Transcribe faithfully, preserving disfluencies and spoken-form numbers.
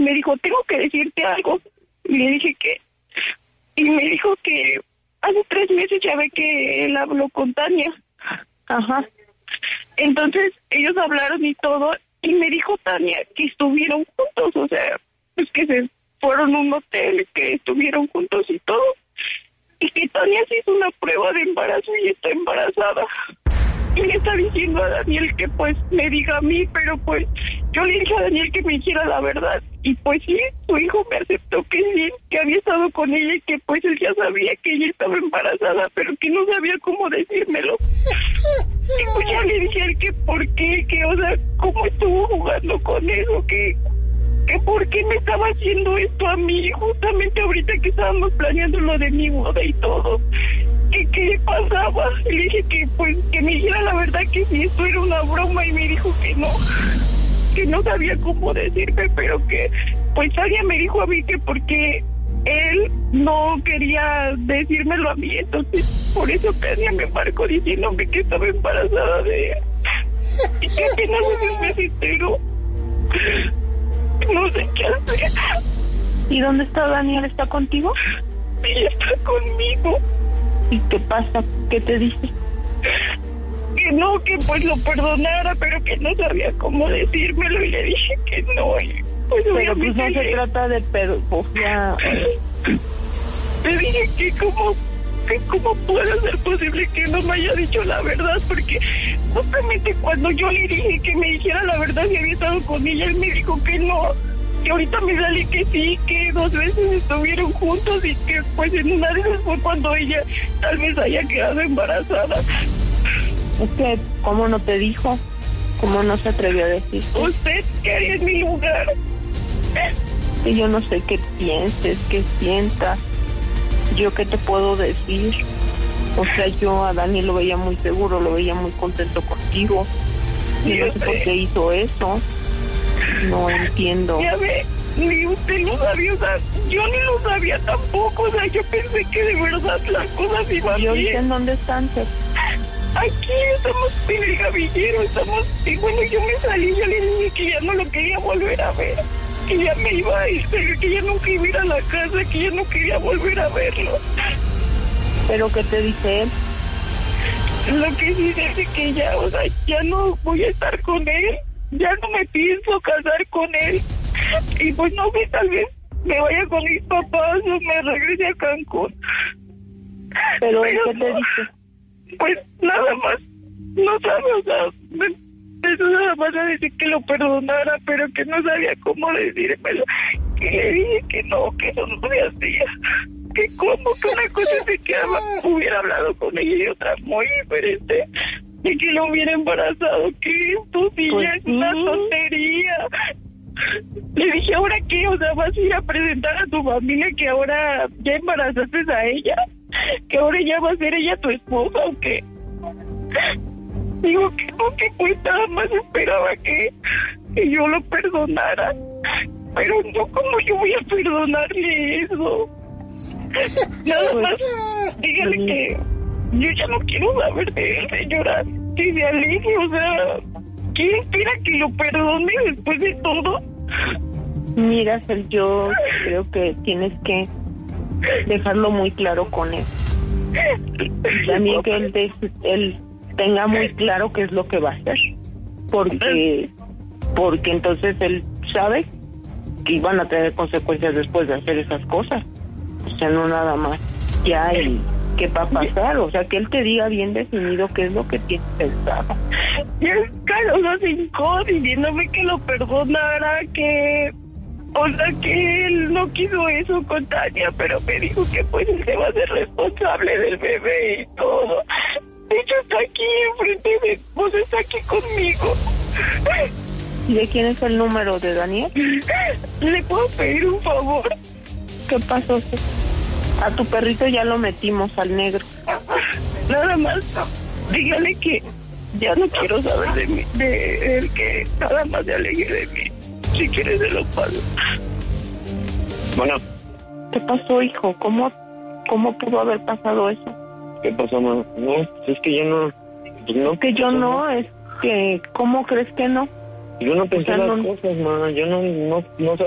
me dijo, tengo que decirte algo. Y le dije que, y me dijo que hace tres meses ya ve que él habló con Tania. Ajá. Entonces ellos hablaron y todo, y me dijo Tania que estuvieron juntos, o sea, pues que se fueron a un hotel, que estuvieron juntos y todo, y que Tania se hizo una prueba de embarazo y está embarazada. Y le está diciendo a Daniel que pues me diga a mí, pero pues yo le dije a Daniel que me dijera la verdad. Y pues sí, su hijo me aceptó que sí, que había estado con ella y que pues él ya sabía que ella estaba embarazada, pero que no sabía cómo decírmelo. Y pues ya le dije a él que por qué, que o sea, cómo estuvo jugando con eso, que, que por qué me estaba haciendo esto a mí, justamente ahorita que estábamos planeando lo de mi boda y todo. ¿Qué, qué pasaba? Y le dije que pues que me dijera la verdad, que si esto era una broma, y me dijo que no, que no sabía cómo decirme, pero que pues Tania me dijo a mí que porque él no quería decírmelo a mí, entonces por eso Tania me marcó diciéndome que estaba embarazada de él y que apenas un mes entero. No sé qué hacer. ¿Y dónde está Daniel? ¿Está contigo? Ella está conmigo. ¿Y qué pasa? ¿Qué te dice? Que no, que pues lo perdonara, pero que no sabía cómo decírmelo, y le dije que no, y pues pero obviamente pues no se le... trata de pedofilia. Le dije que cómo, que cómo puede ser posible que no me haya dicho la verdad, porque justamente cuando yo le dije que me dijera la verdad si había estado con ella, él me dijo que no. Que ahorita me sale que sí, que dos veces estuvieron juntos y que pues en una de esas fue cuando ella tal vez haya quedado embarazada. Es que, ¿cómo no te dijo? ¿Cómo no se atrevió a decir? ¿Usted qué haría en mi lugar? Que yo no sé qué pienses, qué sientas. ¿Yo qué te puedo decir? O sea, yo a Dani lo veía muy seguro, lo veía muy contento contigo. Y no sé por qué hizo eso. No entiendo. Ya ve, ni usted lo sabía, o sea, yo ni lo sabía tampoco, o sea, yo pensé que de verdad las cosas iban ¿Y bien. ahorita en dónde están? Aquí estamos en el gavillero, estamos, y bueno, yo me salí, ya le dije que ya no lo quería volver a ver, que ya me iba a ir, pero que ya nunca iba a ir a la casa, que ya no quería volver a verlo. ¿Pero qué te dice él? Lo que sí dice que ya, o sea, ya no voy a estar con él, ya no me pienso casar con él, y pues no sé, tal vez me vaya con mis papás o me regrese a Cancún. ¿Pero, Pero qué te no, dice? pues nada más, no sabe, o sea, me, eso nada más a decir que lo perdonara, pero que no sabía cómo decírmelo, que le dije que no, que eso no se hacía, que como que una cosa se quedaba, hubiera hablado con ella y otra muy diferente, y que lo hubiera embarazado, que esto sí Pues ya es sí. una tontería. Le dije, ¿ahora qué? O sea, ¿vas a ir a presentar a tu familia que ahora ya embarazaste a ella? ¿Que ahora ya va a ser ella tu esposa o qué? Digo que no, que pues nada más esperaba que, que yo lo perdonara. Pero no, ¿cómo yo voy a perdonarle eso? Nada más, dígale que yo ya no quiero saber de él, señora. Que se aleje, o sea, ¿quién espera que lo perdone después de todo? Mira, Fel, yo creo que tienes que dejarlo muy claro con él. También que él, de, él tenga muy claro qué es lo que va a hacer. Porque, porque entonces él sabe que iban a tener consecuencias después de hacer esas cosas. O sea, no nada más ya y qué va a pasar. O sea, que él te diga bien definido qué es lo que tiene pensado. Y es Carlos cinco diciéndome que lo perdonara, que... O sea, que él no quiso eso con Tania, pero me dijo que pues él se va a ser responsable del bebé y todo. De hecho, está aquí enfrente de... Pues está aquí conmigo. ¿Y de quién es el número de Daniel? ¿Le puedo pedir un favor? ¿Qué pasó? A tu perrito ya lo metimos al negro. Nada más, dígale que ya no quiero saber de mí, de él, que nada más se aleje de mí. Si quieres se lo paso. Bueno. ¿Qué pasó, hijo? ¿Cómo, cómo pudo haber pasado eso? ¿Qué pasó, mamá? No, es que yo no... Pues no que yo no, es que... ¿Cómo crees que no? Yo no pensé o sea, las no... cosas, ma. Yo no, no, no